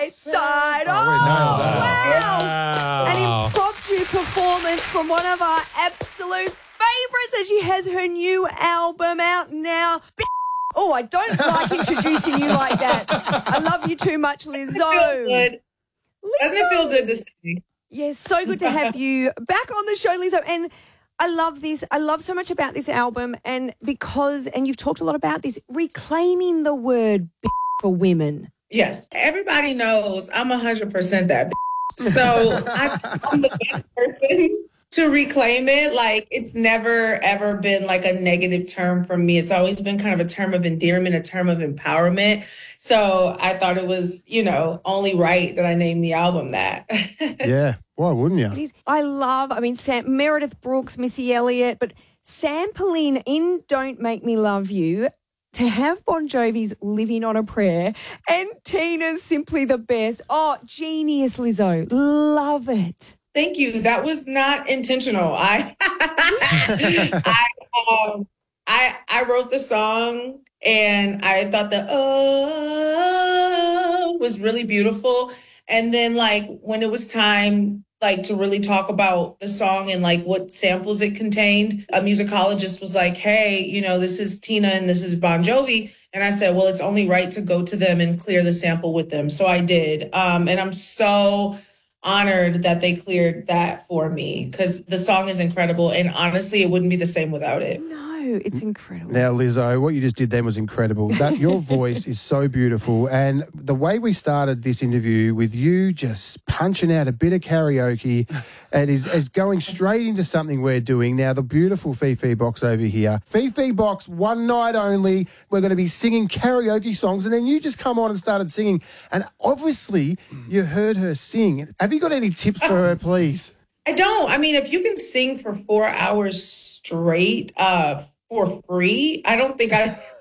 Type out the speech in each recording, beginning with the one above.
my side. Wow. An impromptu performance from one of our absolute favourites, and she has her new album out now. Oh, I don't like introducing you like that. I love you too much, Lizzo. Doesn't it feel good to say? Yes, so good to have you back on the show, Lizzo. And I love this. I love so much about this album, and you've talked a lot about this, reclaiming the word for women. Yes. Everybody knows I'm 100% that So I'm the best person to reclaim it. Like, it's never, ever been like a negative term for me. It's always been kind of a term of endearment, a term of empowerment. So I thought it was, only right that I named the album that. Yeah. Why wouldn't you? Meredith Brooks, Missy Elliott, but sampling in Don't Make Me Love You, to have Bon Jovi's Living on a Prayer and Tina's Simply the Best. Oh, genius, Lizzo. Love it. Thank you. That was not intentional. I wrote the song and I thought the was really beautiful. And then when it was time to really talk about the song and what samples it contained, a musicologist was like, hey, this is Tina and this is Bon Jovi. And I said, well, it's only right to go to them and clear the sample with them. So I did. And I'm so honored that they cleared that for me because the song is incredible. And honestly, it wouldn't be the same without it. No, it's incredible. Now, Lizzo, what you just did then was incredible. Your voice is so beautiful. And the way we started this interview with you just punching out a bit of karaoke and is going straight into something we're doing now, the beautiful Fifi Box over here. Fifi Box, one night only. We're going to be singing karaoke songs. And then you just come on and started singing. And obviously, you heard her sing. Have you got any tips for her, please? I don't. I mean, if you can sing for 4 hours straight for free, I don't think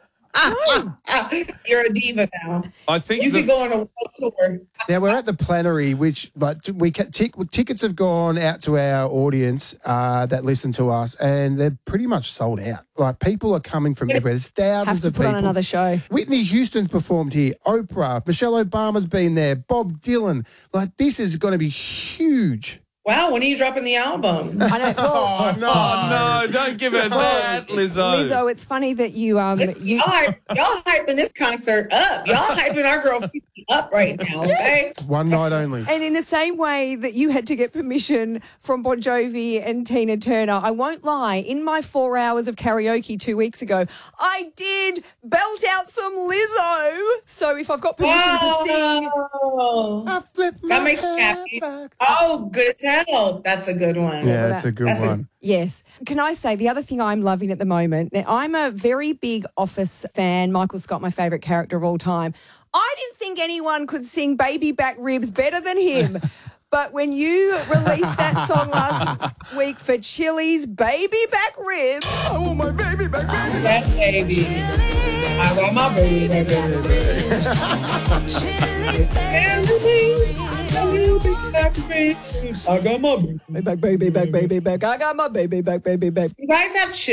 you're a diva now. I think you could go on a world tour. Now, we're at the Plenary, which tickets have gone out to our audience that listen to us, and they're pretty much sold out. People are coming from everywhere. There's thousands of people. Have to put on another show. Whitney Houston's performed here. Oprah, Michelle Obama's been there. Bob Dylan. This is going to be huge. Wow, when are you dropping the album? I know. Oh, no, don't give her that, Lizzo. Lizzo, it's funny that you... Y'all hyping this concert up. Y'all hyping our girl up right now, okay? One night only. And in the same way that you had to get permission from Bon Jovi and Tina Turner, I won't lie, in my 4 hours of karaoke 2 weeks ago, I did belt out some Lizzo. So if I've got permission to sing... I flip my that makes me happy. Oh, good tell. That's a good one. Yeah, that's a good one. Yes. Can I say the other thing I'm loving at the moment? Now, I'm a very big Office fan. Michael Scott, my favourite character of all time. I didn't think anyone could sing Baby Back Ribs better than him. But when you released that song last week for Chili's Baby Back Ribs... I want my baby back, baby. That baby. I want my baby back, I got my baby back, baby back, baby back. I got my baby back, baby back. You guys have